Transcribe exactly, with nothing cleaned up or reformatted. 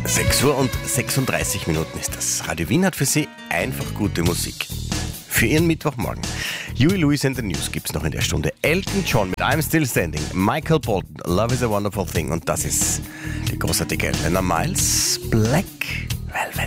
sechs Uhr und sechsunddreißig Minuten ist das. Radio Wien hat für Sie einfach gute Musik. Für Ihren Mittwochmorgen. Huey Lewis and the News gibt's noch in der Stunde. Elton John mit I'm Still Standing. Michael Bolton, Love is a Wonderful Thing. Und das ist die großartige Elena Miles, Black Velvet.